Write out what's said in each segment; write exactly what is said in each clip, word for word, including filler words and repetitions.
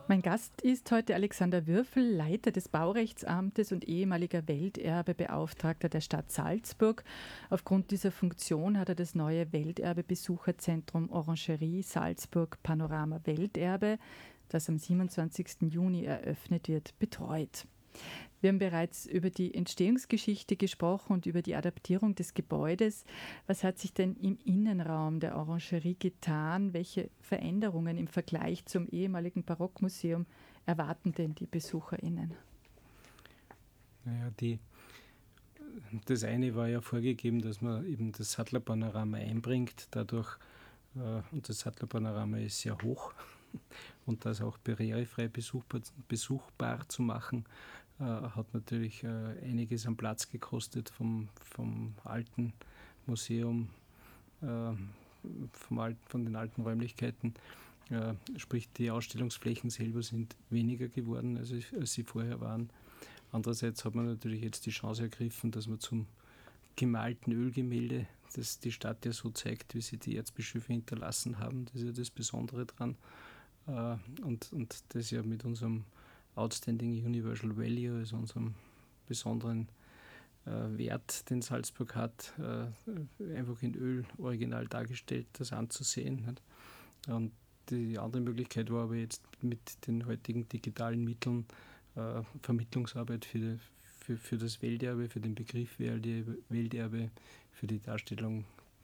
Mein Gast ist heute Alexander Würfel, Leiter des Baurechtsamtes und ehemaliger Welterbebeauftragter der Stadt Salzburg. Aufgrund dieser Funktion hat er das neue Welterbe-Besucherzentrum Orangerie Salzburg Panorama Welterbe, das am siebenundzwanzigsten Juni eröffnet wird, betreut. Wir haben bereits über die Entstehungsgeschichte gesprochen und über die Adaptierung des Gebäudes. Was hat sich denn im Innenraum der Orangerie getan? Welche Veränderungen im Vergleich zum ehemaligen Barockmuseum erwarten denn die BesucherInnen? Naja, die, das eine war ja vorgegeben, dass man eben das Sattlerpanorama einbringt. Dadurch, äh, und das Sattlerpanorama ist sehr hoch, und das auch barrierefrei besuchbar, besuchbar zu machen, äh, hat natürlich äh, einiges an Platz gekostet vom, vom alten Museum, äh, vom alten, von den alten Räumlichkeiten. Äh, sprich, die Ausstellungsflächen selber sind weniger geworden, als, als sie vorher waren. Andererseits hat man natürlich jetzt die Chance ergriffen, dass man zum gemalten Ölgemälde, das die Stadt ja so zeigt, wie sie die Erzbischöfe hinterlassen haben, das ist ja das Besondere dran. Und, und das ja mit unserem Outstanding Universal Value, also unserem besonderen äh, Wert, den Salzburg hat, äh, einfach in Öl original dargestellt, das anzusehen. Nicht? Und die andere Möglichkeit war aber jetzt mit den heutigen digitalen Mitteln äh, Vermittlungsarbeit für, für, für das Welterbe, für den Begriff Welterbe, für die Darstellung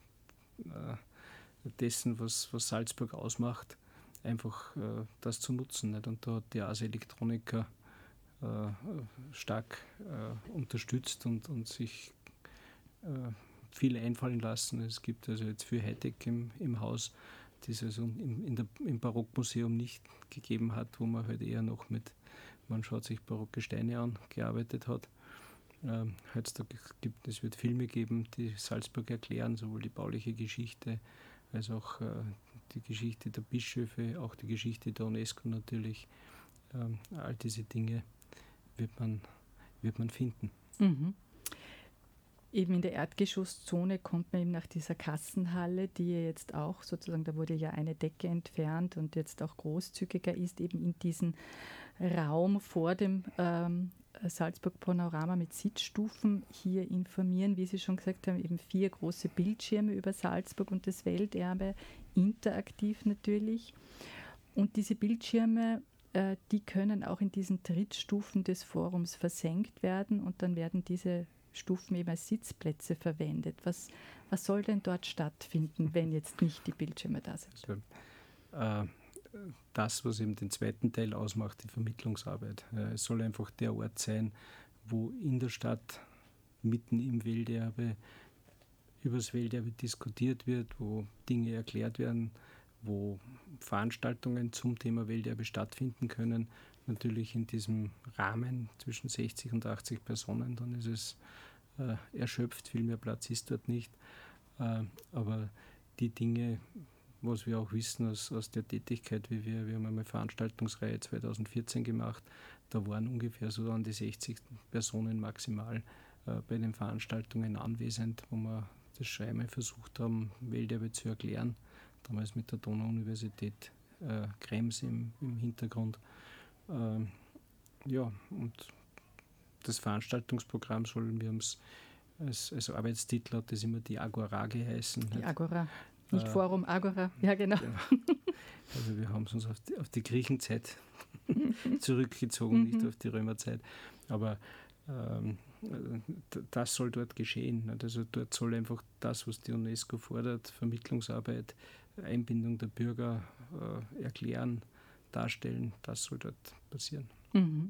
äh, dessen, was, was Salzburg ausmacht, einfach äh, das zu nutzen. Nicht? Und da hat die Ars Electronica äh, stark äh, unterstützt und, und sich äh, viel einfallen lassen. Es gibt also jetzt viel Hightech im, im Haus, die es also im, in der, im Barockmuseum nicht gegeben hat, wo man halt eher noch mit, man schaut sich barocke Steine an, gearbeitet hat. Äh, heutzutage gibt es wird Filme geben, die Salzburg erklären, sowohl die bauliche Geschichte als auch äh, die Geschichte der Bischöfe, auch die Geschichte der UNESCO natürlich. Ähm, all diese Dinge wird man, wird man finden. Mhm. Eben in der Erdgeschosszone kommt man eben nach dieser Kassenhalle, die ja jetzt auch sozusagen, da wurde ja eine Decke entfernt und jetzt auch großzügiger ist, eben in diesen Raum vor dem ähm, Salzburg Panorama mit Sitzstufen hier informieren. Wie Sie schon gesagt haben, eben vier große Bildschirme über Salzburg und das Welterbe, interaktiv natürlich. Und diese Bildschirme, äh, die können auch in diesen Trittstufen des Forums versenkt werden und dann werden diese Stufen eben als Sitzplätze verwendet. Was, was soll denn dort stattfinden, wenn jetzt nicht die Bildschirme da sind? Also, äh, das, was eben den zweiten Teil ausmacht, die Vermittlungsarbeit. Äh, es soll einfach der Ort sein, wo in der Stadt, mitten im Welterbe, über das Welterbe diskutiert wird, wo Dinge erklärt werden, wo Veranstaltungen zum Thema Welterbe stattfinden können. Natürlich in diesem Rahmen zwischen sechzig und achtzig Personen, dann ist es äh, erschöpft, viel mehr Platz ist dort nicht. Äh, aber die Dinge, was wir auch wissen aus, aus der Tätigkeit, wie wir, wir haben einmal Veranstaltungsreihe zweitausendvierzehn gemacht, da waren ungefähr so an die sechzig Personen maximal äh, bei den Veranstaltungen anwesend, wo wir das schon einmal versucht haben, Welterbe zu erklären, damals mit der Donau-Universität äh, Krems im, im Hintergrund. Äh, ja, und das Veranstaltungsprogramm soll, wir haben es als, als Arbeitstitel, hat das immer die Agora geheißen. Die Agora. Nicht äh, Forum, Agora, ja genau. genau. Also wir haben es uns auf die, auf die Griechenzeit zurückgezogen, nicht auf die Römerzeit. Aber ähm, das soll dort geschehen. Also dort soll einfach das, was die UNESCO fordert, Vermittlungsarbeit, Einbindung der Bürger äh, erklären, darstellen, das soll dort passieren. Mhm.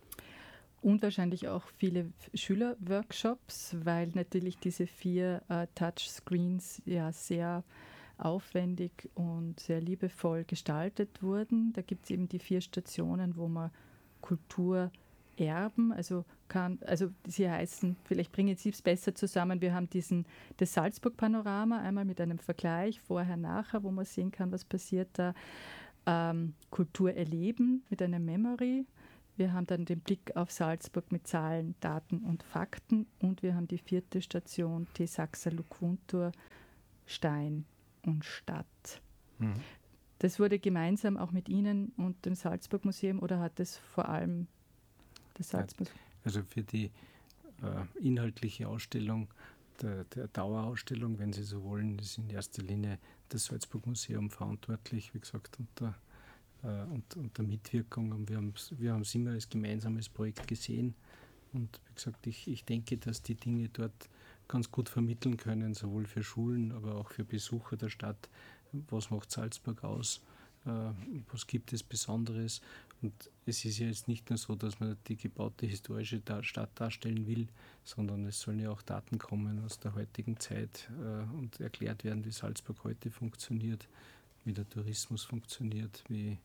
Und wahrscheinlich auch viele Schülerworkshops, weil natürlich diese vier äh, Touchscreens ja sehr aufwendig und sehr liebevoll gestaltet wurden. Da gibt es eben die vier Stationen, wo man Kultur erben, also kann, also sie heißen, vielleicht bringen Sie es besser zusammen, wir haben diesen, das Salzburg-Panorama, einmal mit einem Vergleich, vorher, nachher, wo man sehen kann, was passiert da, ähm, Kultur erleben mit einer Memory. Wir haben dann den Blick auf Salzburg mit Zahlen, Daten und Fakten und wir haben die vierte Station, Te Saxa Lucuntur, Stein und Stadt. Mhm. Das wurde gemeinsam auch mit Ihnen und dem Salzburg-Museum oder hat es vor allem das Salzburg? Also für die äh, inhaltliche Ausstellung, der, der Dauerausstellung, wenn Sie so wollen, ist in erster Linie das Salzburg-Museum verantwortlich, wie gesagt, unter, äh, unter, unter Mitwirkung. Und wir haben es wir haben's immer als gemeinsames Projekt gesehen. Und wie gesagt, ich, ich denke, dass die Dinge dort ganz gut vermitteln können, sowohl für Schulen, aber auch für Besucher der Stadt. Was macht Salzburg aus? Äh, was gibt es Besonderes? Und es ist ja jetzt nicht nur so, dass man die gebaute historische Stadt darstellen will, sondern es sollen ja auch Daten kommen aus der heutigen Zeit äh, und erklärt werden, wie Salzburg heute funktioniert, wie der Tourismus funktioniert, wie,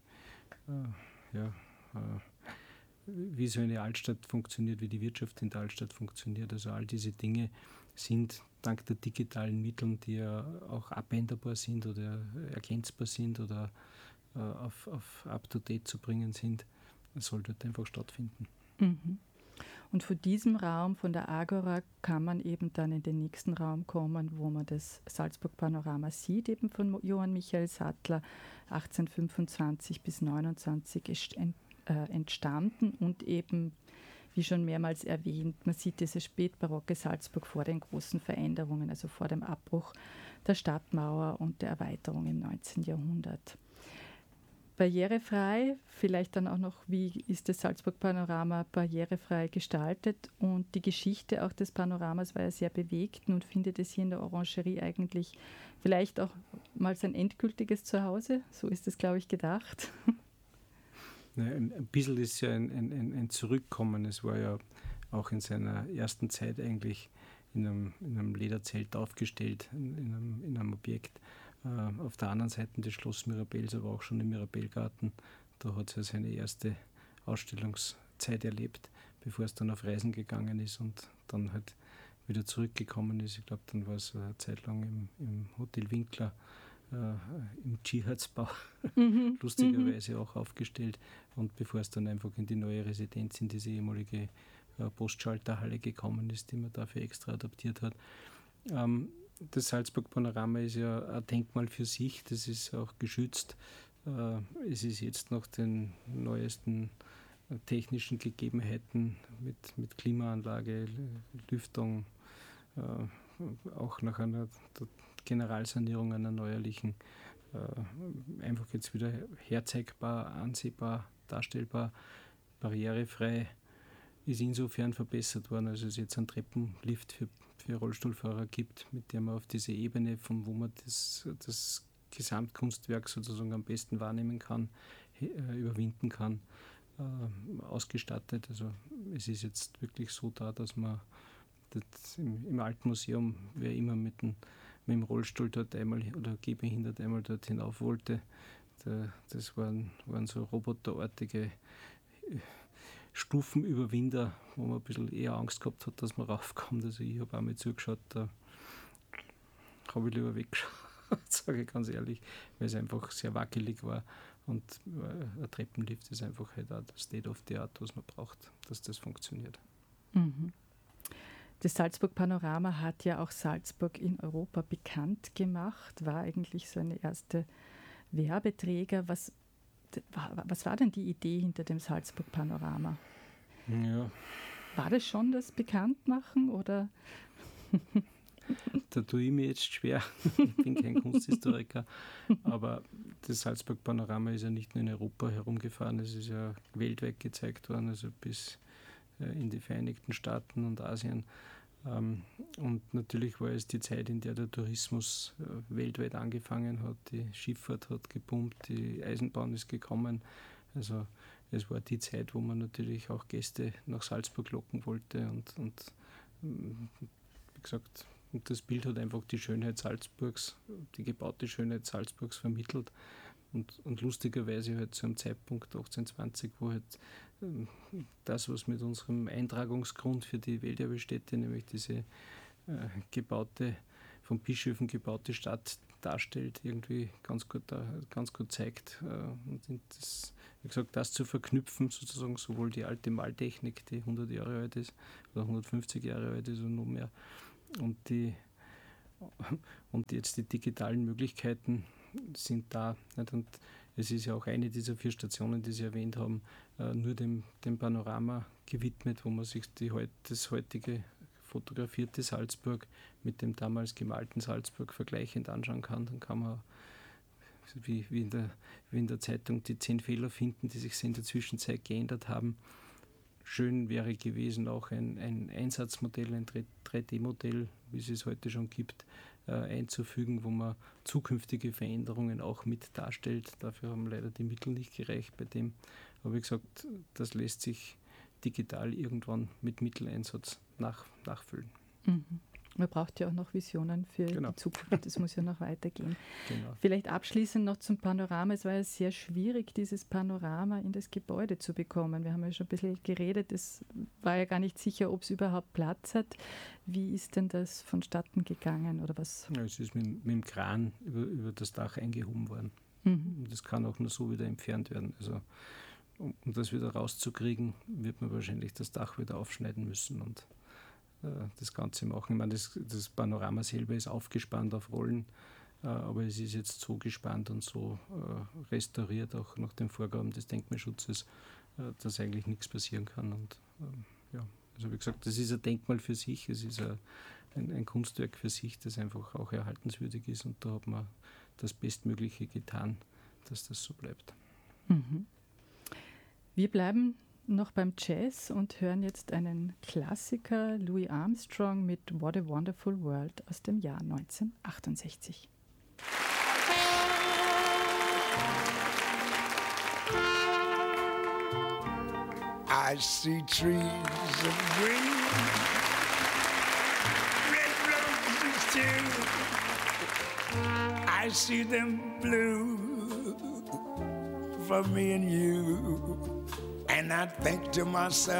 äh, ja, äh, wie so eine Altstadt funktioniert, wie die Wirtschaft in der Altstadt funktioniert. Also all diese Dinge sind dank der digitalen Mittel, die ja auch abänderbar sind oder ergänzbar sind oder äh, auf, auf up-to-date zu bringen sind, soll dort einfach stattfinden. Mhm. Und von diesem Raum, von der Agora, kann man eben dann in den nächsten Raum kommen, wo man das Salzburg-Panorama sieht, eben von Johann Michael Sattler, achtzehnhundertfünfundzwanzig bis neunundzwanzig entstanden und eben, wie schon mehrmals erwähnt, man sieht dieses spätbarocke Salzburg vor den großen Veränderungen, also vor dem Abbruch der Stadtmauer und der Erweiterung im neunzehnten Jahrhundert. Barrierefrei, vielleicht dann auch noch, wie ist das Salzburg-Panorama barrierefrei gestaltet, und die Geschichte auch des Panoramas war ja sehr bewegt. Nun findet es hier in der Orangerie eigentlich vielleicht auch mal sein endgültiges Zuhause, so ist es, glaube ich, gedacht. Ja, ein bisschen ist ja ein, ein, ein Zurückkommen. Es war ja auch in seiner ersten Zeit eigentlich in einem, in einem Lederzelt aufgestellt, in einem, in einem Objekt. Uh, auf der anderen Seite des Schloss Mirabells, aber auch schon im Mirabellgarten. Da hat es ja seine erste Ausstellungszeit erlebt, bevor es dann auf Reisen gegangen ist und dann halt wieder zurückgekommen ist. Ich glaube, dann war es eine Zeit lang im, im Hotel Winkler, uh, im Dschihatzbau, mhm. lustigerweise auch aufgestellt. Und bevor es dann einfach in die neue Residenz, in diese ehemalige uh, Postschalterhalle gekommen ist, die man dafür extra adaptiert hat. Um, Das Salzburg-Panorama ist ja ein Denkmal für sich, das ist auch geschützt. Es ist jetzt nach den neuesten technischen Gegebenheiten mit, mit Klimaanlage, Lüftung, auch nach einer Generalsanierung einer neuerlichen, einfach jetzt wieder herzeigbar, ansehbar, darstellbar, barrierefrei. Ist insofern verbessert worden, also es jetzt einen Treppenlift für, für Rollstuhlfahrer gibt, mit dem man auf diese Ebene, von wo man das, das Gesamtkunstwerk sozusagen am besten wahrnehmen kann, äh, überwinden kann, äh, ausgestattet. Also es ist jetzt wirklich so da, dass man das im, im Alten Museum, wer immer mit dem, mit dem Rollstuhl dort einmal oder gehbehindert einmal dort hinauf wollte, da, das waren, waren so roboterartige Stufenüberwinder, wo man ein bisschen eher Angst gehabt hat, dass man raufkommt. Also ich habe auch mal zugeschaut, da habe ich lieber weggeschaut, sage ich ganz ehrlich, weil es einfach sehr wackelig war. Und ein Treppenlift ist einfach halt auch das State of the Art, was man braucht, dass das funktioniert. Mhm. Das Salzburg-Panorama hat ja auch Salzburg in Europa bekannt gemacht, war eigentlich so eine erste Werbeträger. Was Was war denn die Idee hinter dem Salzburg-Panorama? Ja. War das schon das Bekanntmachen oder? Da tue ich mir jetzt schwer. Ich bin kein Kunsthistoriker, aber das Salzburg-Panorama ist ja nicht nur in Europa herumgefahren, es ist ja weltweit gezeigt worden, also bis in die Vereinigten Staaten und Asien. Und natürlich war es die Zeit, in der der Tourismus weltweit angefangen hat. Die Schifffahrt hat geboomt, die Eisenbahn ist gekommen. Also es war die Zeit, wo man natürlich auch Gäste nach Salzburg locken wollte. Und, und wie gesagt, und das Bild hat einfach die Schönheit Salzburgs, die gebaute Schönheit Salzburgs vermittelt. Und, und lustigerweise halt zu einem Zeitpunkt achtzehnhundertzwanzig, wo halt ähm, das, was mit unserem Eintragungsgrund für die Welterbestätte, nämlich diese äh, gebaute, von Bischöfen gebaute Stadt darstellt, irgendwie ganz gut, ganz gut zeigt. Äh, und das, wie gesagt, das zu verknüpfen, sozusagen sowohl die alte Maltechnik, die hundert Jahre alt ist, oder hundertfünfzig Jahre alt ist und noch mehr, und die und jetzt die digitalen Möglichkeiten, sind da. Nicht? Und es ist ja auch eine dieser vier Stationen, die Sie erwähnt haben, äh, nur dem, dem Panorama gewidmet, wo man sich die, das heutige fotografierte Salzburg mit dem damals gemalten Salzburg vergleichend anschauen kann. Dann kann man wie, wie, in der, wie in der Zeitung die zehn Fehler finden, die sich in der Zwischenzeit geändert haben. Schön wäre gewesen auch ein, ein Einsatzmodell, ein drei D-Modell, wie es es heute schon gibt, äh, einzufügen, wo man zukünftige Veränderungen auch mit darstellt. Dafür haben leider die Mittel nicht gereicht bei dem. Aber wie gesagt, das lässt sich digital irgendwann mit Mitteleinsatz nach, nachfüllen. Mhm. Man braucht ja auch noch Visionen für genau. die Zukunft. Das muss ja noch weitergehen. Genau. Vielleicht abschließend noch zum Panorama. Es war ja sehr schwierig, dieses Panorama in das Gebäude zu bekommen. Wir haben ja schon ein bisschen geredet. Es war ja gar nicht sicher, ob es überhaupt Platz hat. Wie ist denn das vonstatten gegangen? Oder was? Ja, es ist mit, mit dem Kran über, über das Dach eingehoben worden. Mhm. Das kann auch nur so wieder entfernt werden. Also um, um das wieder rauszukriegen, wird man wahrscheinlich das Dach wieder aufschneiden müssen und das Ganze machen. Ich meine, das, das Panorama selber ist aufgespannt auf Rollen, äh, aber es ist jetzt so gespannt und so äh, restauriert, auch nach den Vorgaben des Denkmalschutzes, äh, dass eigentlich nichts passieren kann. Und äh, ja, also wie gesagt, das ist ein Denkmal für sich, es ist ein, ein, ein Kunstwerk für sich, das einfach auch erhaltenswürdig ist und da hat man das Bestmögliche getan, dass das so bleibt. Mhm. Wir bleiben noch beim Jazz und hören jetzt einen Klassiker, Louis Armstrong mit What a Wonderful World aus dem Jahr neunzehnhundertachtundsechzig. I see trees of green, red roses too. I see them blue for me and you. And I think to myself,